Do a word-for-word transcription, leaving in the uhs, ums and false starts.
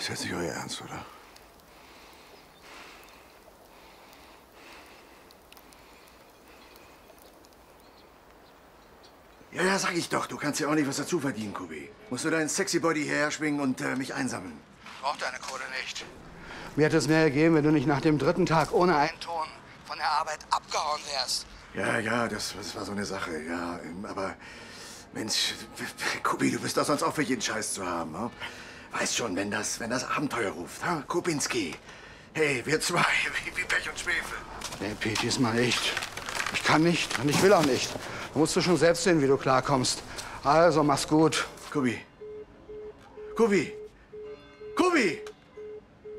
ist jetzt nicht euer Ernst, oder? Ja, ja, sag ich doch. Du kannst ja auch nicht was dazu verdienen, Kubi. Musst du deinen sexy Body hierher schwingen und äh, mich einsammeln. Braucht deine Kohle nicht. Mir hätte es mehr gegeben, wenn du nicht nach dem dritten Tag ohne einen Ton von der Arbeit abgehauen wärst. Ja, ja, das, das war so eine Sache, ja. ähm, Aber, Mensch, Kubi, du bist doch sonst auch für jeden Scheiß zu haben, ne? Weißt schon, wenn das, wenn das Abenteuer ruft, ha? Kubinski. Hey, wir zwei, wie, wie Pech und Schwefel. Nee, Pete, diesmal nicht. Ich kann nicht und ich will auch nicht. Da musst du schon selbst sehen, wie du klarkommst. Also, mach's gut. Kubi. Kubi. Kubi!